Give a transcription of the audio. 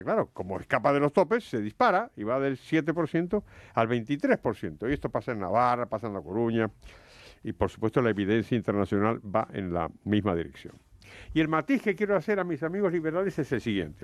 Claro, como escapa de los topes, se dispara y va del 7% al 23%. Y esto pasa en Navarra, pasa en La Coruña, y por supuesto la evidencia internacional va en la misma dirección. Y el matiz que quiero hacer a mis amigos liberales es el siguiente.